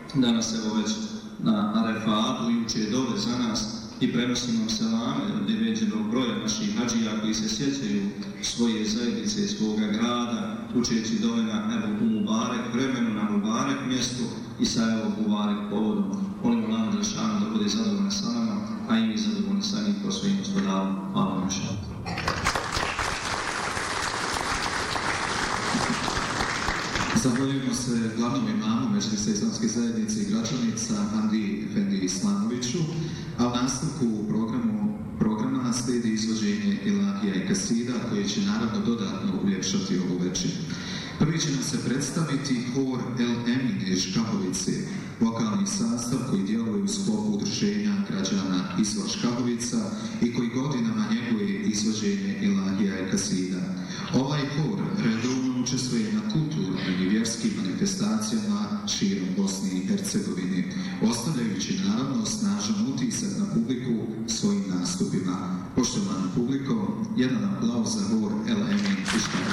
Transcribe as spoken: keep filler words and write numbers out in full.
danas evo već na Arefatu i uče dole za nas i prenosimo selame neveđenog broja naših hadžija koji se sjećaju svoje zajednice, svoga grada, učeći dole na evo u Mubarek vremenu, na Mubarek mjestu i sa evo Mubarek povodom. Molimo Allah Đelešanu da bude zadovoljna sa nama, a i mi zadovoljni sa njim po svojim gospodarom. Hvala vam še. Zahvaljujemo se glavnom imamu Medžlisa islamske zajednice i Gračanica Hamdi Efendi Islamoviću, a u nastavku programu, programa slijedi izvođenje Ilahija i Kasida koji će naravno dodatno uljepšati ovu večer. Prvi će nam se predstaviti hor El Emin iz Škahovice, vokalni sastav koji djeluje u sklopu udruženja građana izvor Škahovica i koji godinama njeguje izvođenje Ilahija i Kasida. Ovaj hor redovno učestvuje na kulturnim i vjerskim manifestacijama širom Bosni i Hercegovini, ostavljajući naravno snažan utisak na publiku svojim nastupima. Poštovana publiko, jedan aplauz za hor El